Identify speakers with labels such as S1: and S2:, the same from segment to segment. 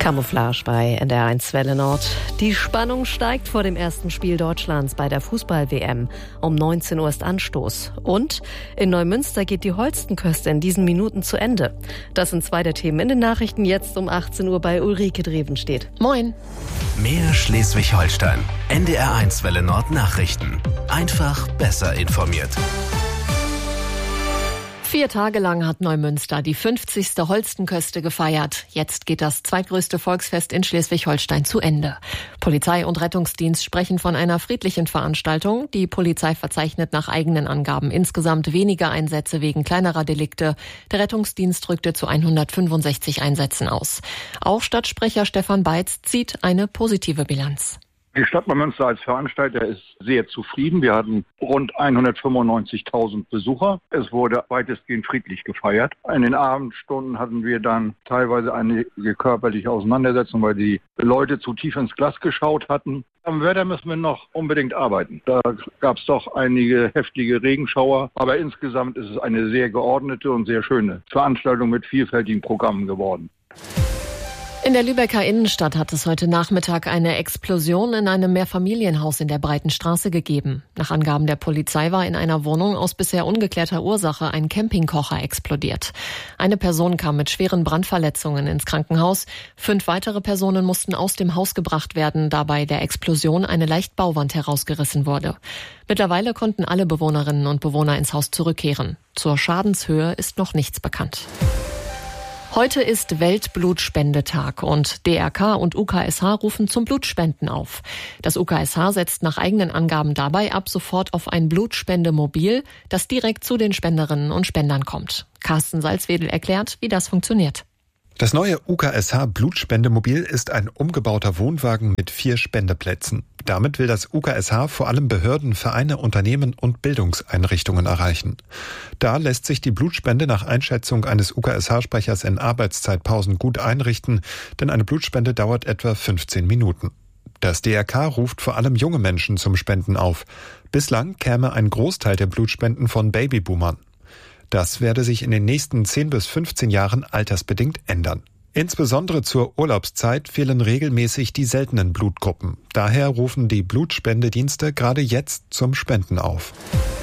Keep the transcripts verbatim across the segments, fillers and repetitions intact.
S1: Camouflage bei N D R eins Welle Nord. Die Spannung steigt vor dem ersten Spiel Deutschlands bei der Fußball-W M. Um neunzehn Uhr ist Anstoß. Und in Neumünster geht die Holstenköste in diesen Minuten zu Ende. Das sind zwei der Themen in den Nachrichten jetzt um achtzehn Uhr bei Ulrike Drevenstedt. Moin.
S2: Mehr Schleswig-Holstein. N D R eins Welle Nord Nachrichten. Einfach besser informiert.
S1: Vier Tage lang hat Neumünster die fünfzigste Holstenköste gefeiert. Jetzt geht das zweitgrößte Volksfest in Schleswig-Holstein zu Ende. Polizei und Rettungsdienst sprechen von einer friedlichen Veranstaltung. Die Polizei verzeichnet nach eigenen Angaben insgesamt weniger Einsätze wegen kleinerer Delikte. Der Rettungsdienst rückte zu hundertfünfundsechzig Einsätzen aus. Auch Stadtsprecher Stefan Beitz zieht eine positive Bilanz.
S3: Die Stadt Neumünster als Veranstalter ist sehr zufrieden. Wir hatten rund hundertfünfundneunzigtausend Besucher. Es wurde weitestgehend friedlich gefeiert. In den Abendstunden hatten wir dann teilweise eine körperliche Auseinandersetzung, weil die Leute zu tief ins Glas geschaut hatten. Am Wetter müssen wir noch unbedingt arbeiten. Da gab es doch einige heftige Regenschauer. Aber insgesamt ist es eine sehr geordnete und sehr schöne Veranstaltung mit vielfältigen Programmen geworden.
S1: In der Lübecker Innenstadt hat es heute Nachmittag eine Explosion in einem Mehrfamilienhaus in der Breitenstraße gegeben. Nach Angaben der Polizei war in einer Wohnung aus bisher ungeklärter Ursache ein Campingkocher explodiert. Eine Person kam mit schweren Brandverletzungen ins Krankenhaus. Fünf weitere Personen mussten aus dem Haus gebracht werden, da bei der Explosion eine Leichtbauwand herausgerissen wurde. Mittlerweile konnten alle Bewohnerinnen und Bewohner ins Haus zurückkehren. Zur Schadenshöhe ist noch nichts bekannt. Heute ist Weltblutspendetag und D R K und U K S H rufen zum Blutspenden auf. Das U K S H setzt nach eigenen Angaben dabei ab sofort auf ein Blutspendemobil, das direkt zu den Spenderinnen und Spendern kommt. Carsten Salzwedel erklärt, wie das funktioniert.
S4: Das neue U K S H-Blutspendemobil ist ein umgebauter Wohnwagen mit vier Spendeplätzen. Damit will das U K S H vor allem Behörden, Vereine, Unternehmen und Bildungseinrichtungen erreichen. Da lässt sich die Blutspende nach Einschätzung eines U K S H-Sprechers in Arbeitszeitpausen gut einrichten, denn eine Blutspende dauert etwa fünfzehn Minuten. Das D R K ruft vor allem junge Menschen zum Spenden auf. Bislang käme ein Großteil der Blutspenden von Babyboomern. Das werde sich in den nächsten zehn bis fünfzehn Jahren altersbedingt ändern. Insbesondere zur Urlaubszeit fehlen regelmäßig die seltenen Blutgruppen. Daher rufen die Blutspendedienste gerade jetzt zum Spenden auf.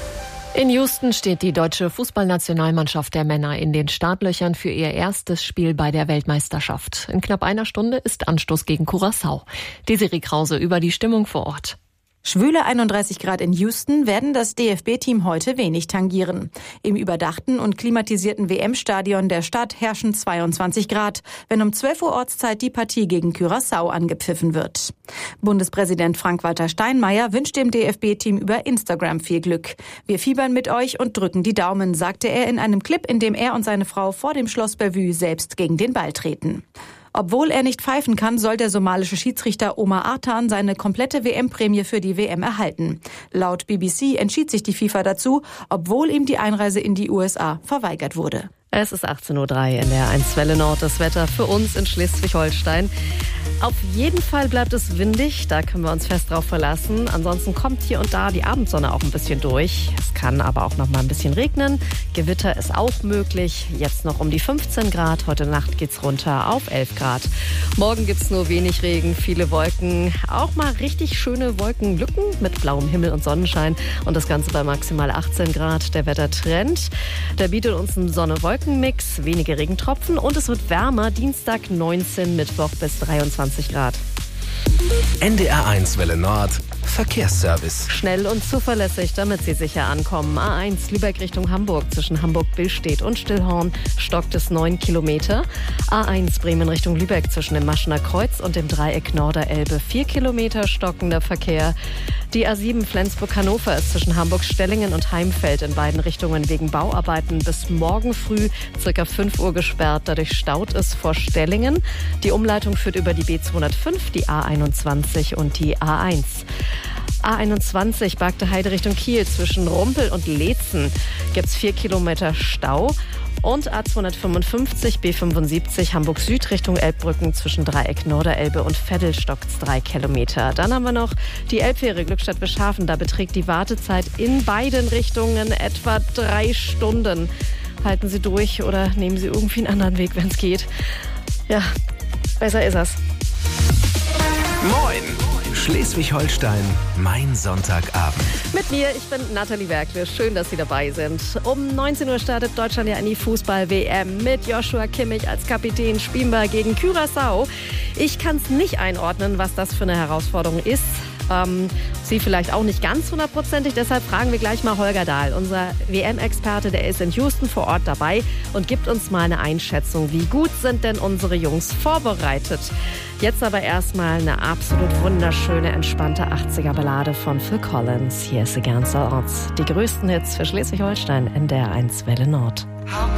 S1: In Houston steht die deutsche Fußballnationalmannschaft der Männer in den Startlöchern für ihr erstes Spiel bei der Weltmeisterschaft. In knapp einer Stunde ist Anstoß gegen Curaçao. Desiree Krause über die Stimmung vor Ort.
S5: Schwüle einunddreißig Grad in Houston werden das D F B-Team heute wenig tangieren. Im überdachten und klimatisierten W M-Stadion der Stadt herrschen zweiundzwanzig Grad, wenn um zwölf Uhr Ortszeit die Partie gegen Curaçao angepfiffen wird. Bundespräsident Frank-Walter Steinmeier wünscht dem D F B-Team über Instagram viel Glück. Wir fiebern mit euch und drücken die Daumen, sagte er in einem Clip, in dem er und seine Frau vor dem Schloss Bellevue selbst gegen den Ball treten. Obwohl er nicht pfeifen kann, soll der somalische Schiedsrichter Omar Artan seine komplette W M-Prämie für die W M erhalten. Laut B B C entschied sich die FIFA dazu, obwohl ihm die Einreise in die U S A verweigert wurde.
S1: Es ist achtzehn Uhr drei in der eins Welle Nord. Das Wetter für uns in Schleswig-Holstein. Auf jeden Fall bleibt es windig, da können wir uns fest drauf verlassen. Ansonsten kommt hier und da die Abendsonne auch ein bisschen durch. Es kann aber auch noch mal ein bisschen regnen. Gewitter ist auch möglich. Jetzt noch um die fünfzehn Grad. Heute Nacht geht's runter auf elf Grad. Morgen gibt's nur wenig Regen, viele Wolken. Auch mal richtig schöne Wolkenlücken mit blauem Himmel und Sonnenschein. Und das Ganze bei maximal achtzehn Grad. Der Wettertrend, der bietet uns einen Sonne-Wolken-Mix, wenige Regentropfen und es wird wärmer. Dienstag neunzehn, Mittwoch bis dreiundzwanzig Grad.
S2: N D R eins Welle Nord Verkehrsservice.
S1: Schnell und zuverlässig, damit Sie sicher ankommen. A eins Lübeck Richtung Hamburg zwischen Hamburg-Billstedt und Stillhorn stockt es neun Kilometer. A eins Bremen Richtung Lübeck zwischen dem Maschener Kreuz und dem Dreieck Norderelbe vier Kilometer stockender Verkehr. Die A sieben Flensburg-Hannover ist zwischen Hamburg-Stellingen und Heimfeld in beiden Richtungen wegen Bauarbeiten bis morgen früh circa fünf Uhr gesperrt. Dadurch staut es vor Stellingen. Die Umleitung führt über die B zweihundertfünf, die A einundzwanzig und die A eins. A einundzwanzig Bargte Heide Richtung Kiel zwischen Rumpel und Leetzen gibt's vier Kilometer Stau. Und A zweihundertfünfundfünfzig B fünfundsiebzig Hamburg Süd Richtung Elbbrücken zwischen Dreieck Norderelbe und Veddel stockt's drei Kilometer. Dann haben wir noch die Elbfähre Glückstadt-Bischhafen. Da beträgt die Wartezeit in beiden Richtungen etwa drei Stunden. Halten Sie durch oder nehmen Sie irgendwie einen anderen Weg, wenn es geht. Ja, Besser ist es.
S2: Moin! Schleswig-Holstein, mein Sonntagabend.
S1: Mit mir, ich bin Nathalie Werkle. Schön, dass Sie dabei sind. Um neunzehn Uhr startet Deutschland ja in die Fußball-W M. Mit Joshua Kimmich als Kapitän spielen wir gegen Curaçao. Ich kann es nicht einordnen, was das für eine Herausforderung ist. Ähm, Sie vielleicht auch nicht ganz hundertprozentig. Deshalb fragen wir gleich mal Holger Dahl, unser W M-Experte, der ist in Houston vor Ort dabei und gibt uns mal eine Einschätzung. Wie gut sind denn unsere Jungs vorbereitet? Jetzt aber erstmal eine absolut wunderschöne, entspannte achtziger-Ballade von Phil Collins. Hier ist Against All Odds. Die größten Hits für Schleswig-Holstein in der eins Welle Nord.
S6: How